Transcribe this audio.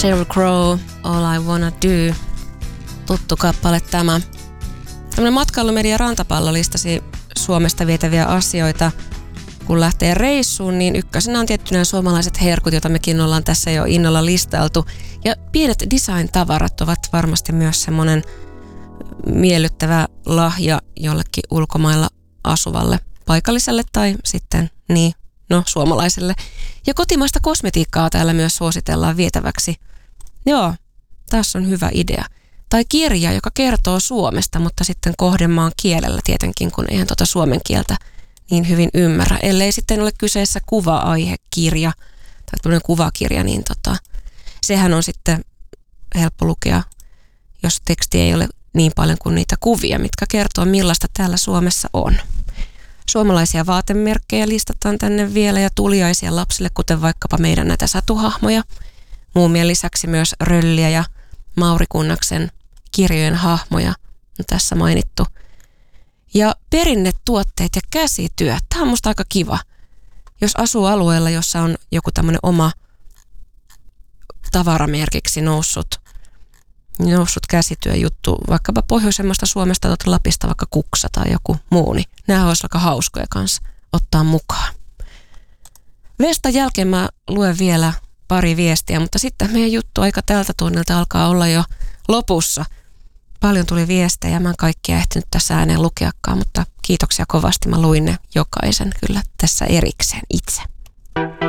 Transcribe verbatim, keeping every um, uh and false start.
Sheryl Crow, All I Wanna Do. Tuttu kappale tämä. Tämmöinen matkailumedia Rantapallo listasi Suomesta vietäviä asioita. Kun lähtee reissuun, niin ykkösenä on tietty nämä suomalaiset herkut, joita mekin ollaan tässä jo innolla listailtu. Ja pienet design-tavarat ovat varmasti myös semmoinen miellyttävä lahja jollekin ulkomailla asuvalle paikalliselle tai sitten niin, no suomalaiselle. Ja kotimaista kosmetiikkaa täällä myös suositellaan vietäväksi. Joo, tässä on hyvä idea. Tai kirja, joka kertoo Suomesta, mutta sitten kohdemaan kielellä tietenkin, kun eihän tuota suomen kieltä niin hyvin ymmärrä. Ellei sitten ole kyseessä kuva-aihekirja tai tämmöinen kuvakirja, niin tota, sehän on sitten helppo lukea, jos teksti ei ole niin paljon kuin niitä kuvia, mitkä kertoo millaista täällä Suomessa on. Suomalaisia vaatemerkkejä listataan tänne vielä ja tuliaisia lapsille, kuten vaikkapa meidän näitä satuhahmoja. Muumien lisäksi myös Rölliä ja Mauri Kunnaksen kirjojen hahmoja on tässä mainittu. Ja perinnetuotteet ja käsityö. Tämä on musta aika kiva. Jos asuu alueella, jossa on joku tämmöinen oma tavaramerkiksi noussut, noussut käsityöjuttu, vaikkapa pohjoisemmasta Suomesta tai Lapista vaikka kuksa tai joku muu, niin nämä olisi aika hauskoja kanssa ottaa mukaan. Vestan jälkeen mä luen vielä pari viestiä, mutta sitten meidän juttu aika tältä tunnilta alkaa olla jo lopussa. Paljon tuli viestejä, mä en kaikkia ehtinyt tässä ääneen lukeakaan, mutta kiitoksia kovasti. Mä luin ne jokaisen kyllä tässä erikseen itse.